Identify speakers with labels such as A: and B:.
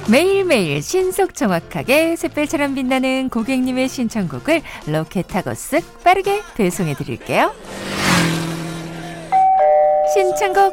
A: 매일매일 신속 정확하게 샛별처럼 빛나는 고객님의 신청곡을 로켓하고 쓱 빠르게 배송해 드릴게요. 신청곡